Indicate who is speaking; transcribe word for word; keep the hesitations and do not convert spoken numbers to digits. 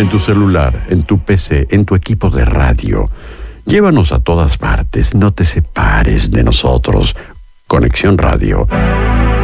Speaker 1: en tu celular, en tu P C, en tu equipo de radio. Llévanos a todas partes, no te separes de nosotros. Conexión Radio.